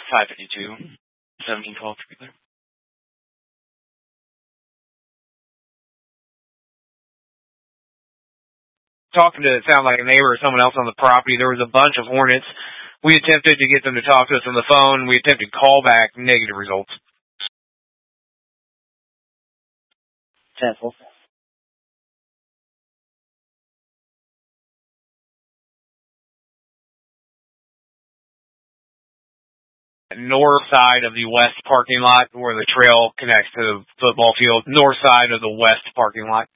552. 1712 to be clear. Talking to, it sounded like a neighbor or someone else on the property. There was a bunch of hornets. We attempted to get them to talk to us on the phone. We attempted callback, negative results. 10-4. North side of the west parking lot where the trail connects to the football field. North side of the west parking lot.